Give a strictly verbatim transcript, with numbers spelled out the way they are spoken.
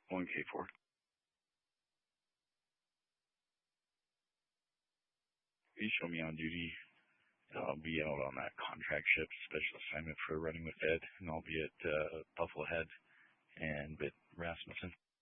one K four. You show me on duty. I'll be out on that contract ship, special assignment for running with Ed, and I'll be at uh, Buffalo Head and with Rasmussen.